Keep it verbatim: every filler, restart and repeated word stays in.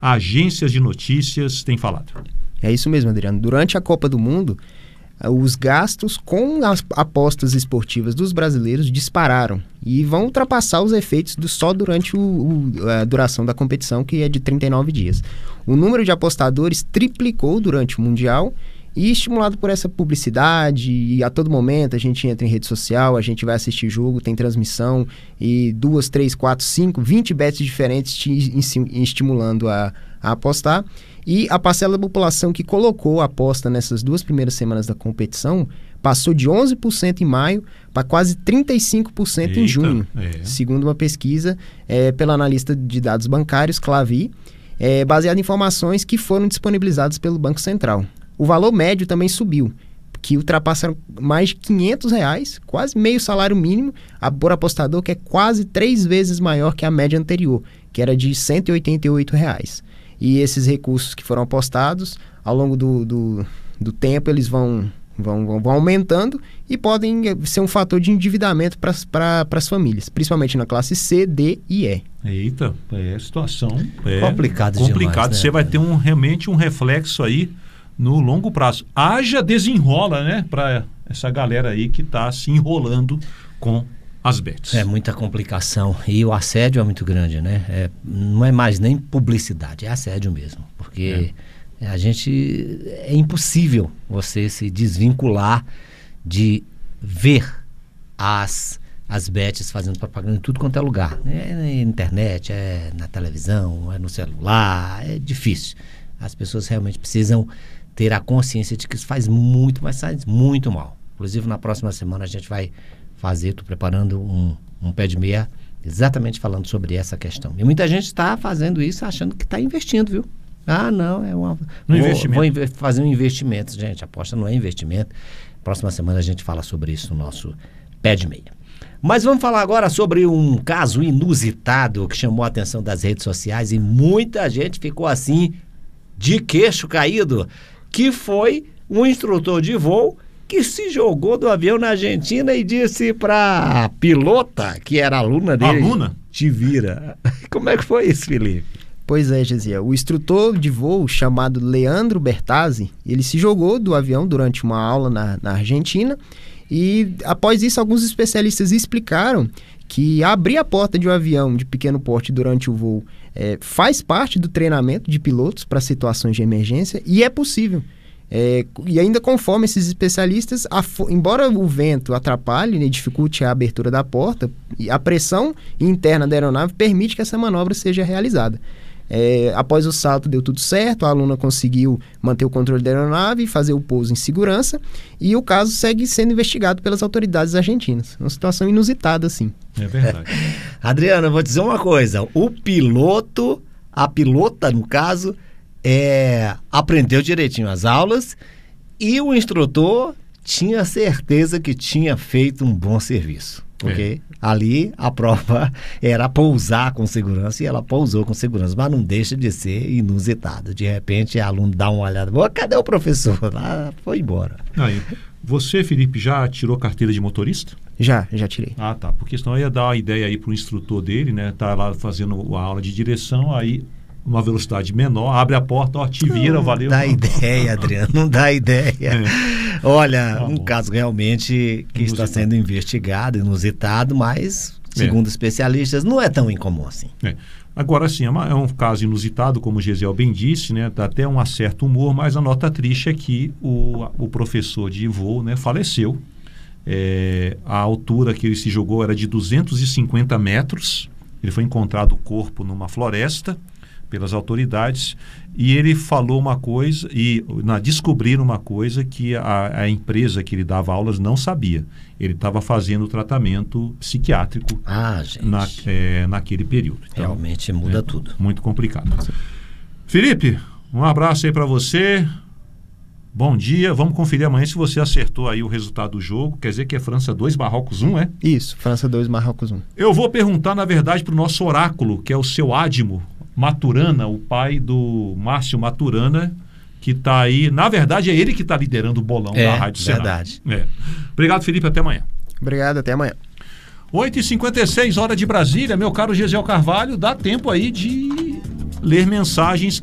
agências de notícias têm falado. É isso mesmo, Adriano. Durante a Copa do Mundo, os gastos com as apostas esportivas dos brasileiros dispararam e vão ultrapassar os efeitos do, só durante o, o, a duração da competição, que é de trinta e nove dias. O número de apostadores triplicou durante o Mundial e, estimulado por essa publicidade, e a todo momento a gente entra em rede social, a gente vai assistir jogo, tem transmissão, e duas, três, quatro, cinco, vinte bets diferentes te estimulando a, a apostar. E a parcela da população que colocou a aposta nessas duas primeiras semanas da competição passou de onze por cento em maio para quase trinta e cinco por cento em junho, é. segundo uma pesquisa é, pela analista de dados bancários, Clavi, é, baseada em informações que foram disponibilizadas pelo Banco Central. O valor médio também subiu, que ultrapassaram mais de quinhentos reais, quase meio salário mínimo, por apostador, que é quase três vezes maior que a média anterior, que era de cento e oitenta e oito reais. E esses recursos que foram apostados, ao longo do, do, do tempo, eles vão, vão, vão, vão aumentando e podem ser um fator de endividamento para pra, as famílias, principalmente na classe C, D e E. Eita, é situação é complicado complicado. Demais, né? Você vai ter um, realmente um reflexo aí no longo prazo. Haja desenrola, né, para essa galera aí que está se enrolando com as bets. É muita complicação e o assédio é muito grande, né? É, não é mais nem publicidade, é assédio mesmo, porque é. a gente é impossível você se desvincular de ver as as bets fazendo propaganda em tudo quanto é lugar. É na internet, é na televisão, é no celular, é difícil. As pessoas realmente precisam ter a consciência de que isso faz muito, mas faz muito mal. Inclusive, na próxima semana a gente vai fazer, estou preparando um, um pé de meia exatamente falando sobre essa questão. E muita gente está fazendo isso achando que está investindo, viu? Ah, não, é uma... Um vou, investimento. Vou inve- fazer um investimento. Gente, aposta não é investimento. Próxima semana a gente fala sobre isso no nosso pé de meia. Mas vamos falar agora sobre um caso inusitado que chamou a atenção das redes sociais e muita gente ficou assim de queixo caído, que foi um instrutor de voo que se jogou do avião na Argentina e disse para a pilota, que era aluna dele, aluna? Te vira. Como é que foi isso, Felipe? Pois é, Gesiel. O instrutor de voo, chamado Leandro Bertazzi, ele se jogou do avião durante uma aula na, na Argentina e, após isso, alguns especialistas explicaram que abrir a porta de um avião de pequeno porte durante o voo é, faz parte do treinamento de pilotos para situações de emergência e é possível. É, e ainda conforme esses especialistas, a, embora o vento atrapalhe e, né, dificulte a abertura da porta, a pressão interna da aeronave permite que essa manobra seja realizada. É, após o salto deu tudo certo, a aluna conseguiu manter o controle da aeronave e fazer o pouso em segurança, e o caso segue sendo investigado pelas autoridades argentinas. Uma situação inusitada, assim. É verdade. É. Adriano, eu vou dizer uma coisa, o piloto, a pilota no caso, é, aprendeu direitinho as aulas e o instrutor tinha certeza que tinha feito um bom serviço. Porque é. ali a prova era pousar com segurança e ela pousou com segurança, mas não deixa de ser inusitado. De repente, o aluno dá uma olhada, oh, cadê o professor? Ah, foi embora. Aí, você, Felipe, já tirou carteira de motorista? Já, já tirei. Ah, tá. Porque senão eu ia dar uma ideia aí para o instrutor dele, né? Tá lá fazendo a aula de direção, aí uma velocidade menor, abre a porta, ó, te vira, não valeu. Não dá ideia, Adriano, não dá ideia. É. Olha, tá um bom. caso realmente que inusitado. Está sendo investigado, inusitado, mas, segundo é. especialistas, não é tão incomum assim. É. Agora sim, é, uma, é um caso inusitado, como o Gesiel bem disse, né? Dá até um certo humor, mas a nota triste é que o, o professor de voo, né, faleceu. É, a altura que ele se jogou era de duzentos e cinquenta metros, ele foi encontrado o corpo numa floresta pelas autoridades, e ele falou uma coisa, e na, descobriram uma coisa que a, a empresa que ele dava aulas não sabia. Ele estava fazendo tratamento psiquiátrico ah, gente. Na, é, naquele período. Então, realmente muda é, tudo. Muito complicado. Felipe, um abraço aí para você. Bom dia. Vamos conferir amanhã se você acertou aí o resultado do jogo. Quer dizer que é França dois, Marrocos um, é? Isso, França dois, Marrocos um. Eu vou perguntar, na verdade, para o nosso oráculo, que é o seu Admo Maturana, o pai do Márcio Maturana, que está aí. Na verdade, é ele que está liderando o bolão é, da Rádio Senado. Verdade. É. Obrigado, Felipe. Até amanhã. Obrigado, até amanhã. oito e cinquenta e seis, hora de Brasília. Meu caro Gesiel Carvalho, dá tempo aí de ler mensagens